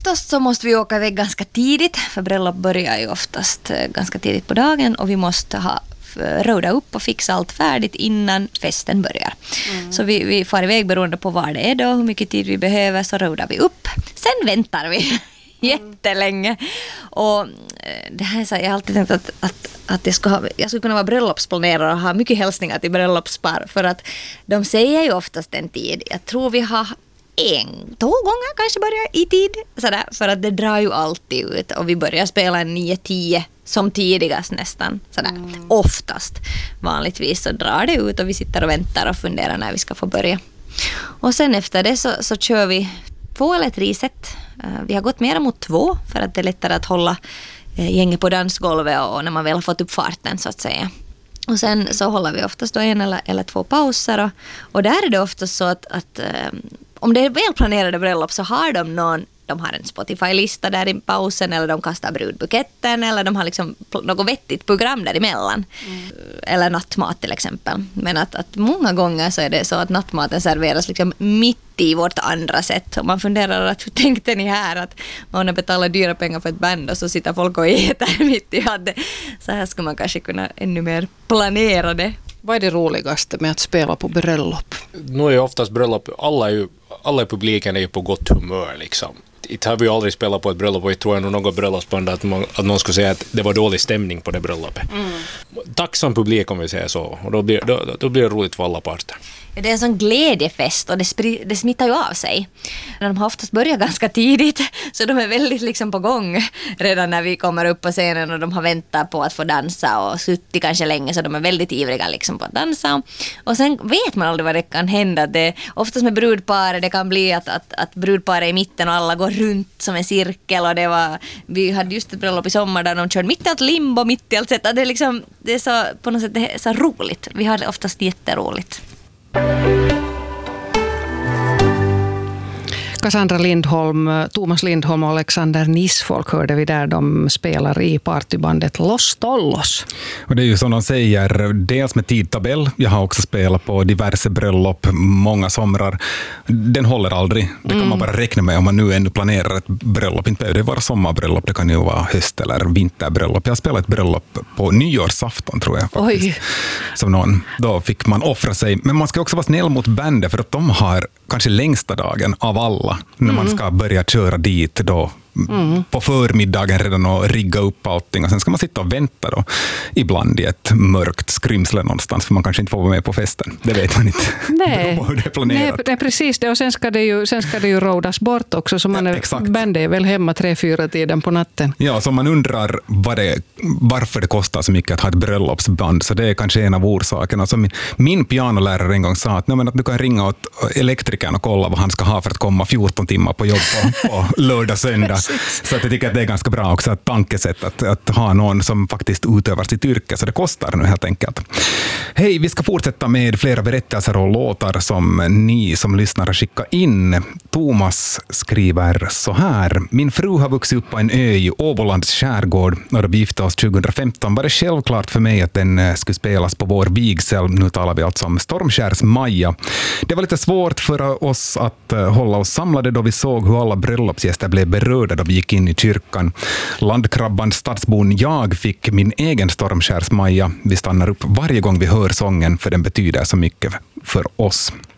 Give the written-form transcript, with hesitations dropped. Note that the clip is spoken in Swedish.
Oftast så måste vi åka iväg ganska tidigt, för bröllop börjar ju oftast ganska tidigt på dagen och vi måste råda upp och fixa allt färdigt innan festen börjar. Så vi får iväg beroende på var det är då, hur mycket tid vi behöver, så rådar vi upp. Sen väntar vi jättelänge. Och det här är så, jag har alltid tänkt att jag skulle kunna vara bröllopsplanerare och ha mycket hälsningar till bröllopspar, för att de säger ju oftast en tid. Jag tror vi har 2 gånger kanske börjar i tid sådär, för att det drar ju alltid ut och vi börjar spela 9-10 som tidigast nästan sådär. Oftast, vanligtvis så drar det ut och vi sitter och väntar och funderar när vi ska få börja. Och sen efter det så kör vi 2 eller 3 set. Vi har gått mer mot 2 för att det är lättare att hålla gänget på dansgolvet och när man väl har fått upp farten så att säga. Och sen så håller vi oftast då 1 eller 2 pauser och där är det oftast så att om det är välplanerade bröllop så har de har en Spotify-lista där i pausen, eller de kastar brudbuketten, eller de har liksom något vettigt program däremellan. Eller nattmat till exempel. Men att många gånger så är det så att nattmaten serveras liksom mitt i vårt andra sätt. Och man funderar att hur tänkte ni här att man betalar dyra pengar för ett band och så sitter folk och äter mitt i det. Så här ska man kanske kunna ännu mer planera det. Vad är det roligaste med att spela på bröllop? Nu är ju oftast bröllop, alla i publiken är ju på gott humör liksom. Inte har vi aldrig spelat på ett bröllop och jag tror nog något bröllopsband att någon skulle säga att det var dålig stämning på det bröllopet. Tacksam publik om vi säger så, och då blir det roligt för alla parter. Det är en sån glädjefest och det smittar ju av sig. De har oftast börjat ganska tidigt så de är väldigt liksom på gång redan när vi kommer upp på scenen och de har väntat på att få dansa och suttit kanske länge så de är väldigt ivriga liksom på att dansa. Och sen vet man aldrig vad det kan hända. Det, oftast med brudpar det kan bli att brudpar är i mitten och alla går runt som en cirkel och vi hade just ett bröllop i sommar där de körde mitt i allt limbo, mitt i allt sätt. Det är så på något sätt det är så roligt. Vi har det oftast jätteroligt. Cassandra Lindholm, Thomas Lindholm och Alexander Nisfolk hörde vi där de spelar i partybandet Los Tollos. Och det är ju som de säger, dels med tidtabell. Jag har också spelat på diverse bröllop många somrar. Den håller aldrig. Det kan man bara räkna med om man nu ännu planerar ett bröllop. Inte behöver det vara sommarbröllop, det kan ju vara höst- eller vinterbröllop. Jag spelade ett bröllop på nyårsafton tror jag faktiskt. Oj. Som då fick man offra sig. Men man ska också vara snäll mot bandet för att de har kanske längsta dagen av alla. När man ska börja köra dit då på förmiddagen redan och rigga upp allting och sen ska man sitta och vänta då ibland i ett mörkt skrymsle någonstans för man kanske inte får vara med på festen. Det vet man inte. Nej, hur det är planerat. Nej, precis det och sen ska det ju rådas bort också så bandet är väl hemma 3-4 tiden på natten. Ja, så man undrar varför det kostar så mycket att ha ett bröllopsband så det är kanske en av orsakerna. Så min pianolärare en gång sa att du kan ringa åt elektrikern och kolla vad han ska ha för att komma 14 timmar på jobb på lördag, söndag. Så att jag tycker att det är ganska bra också ett tankesätt att ha någon som faktiskt utövar sitt yrke, så det kostar nu helt enkelt. Hej, vi ska fortsätta med flera berättelser och låtar som ni som lyssnar skickar in. Thomas skriver så här: min fru har vuxit upp på en ö i Åbolands skärgård och då vi gifte oss 2015 var det självklart för mig att den skulle spelas på vår vigsel. Nu talar vi alltså om Stormskärs Maja. Det var lite svårt för oss att hålla oss samlade då vi såg hur alla bröllopsgäster blev berörda då vi gick in i kyrkan. Landkrabban stadsbon jag fick min egen Stormskärs Maja. Vi stannar upp varje gång vi hör sången för den betyder så mycket för oss.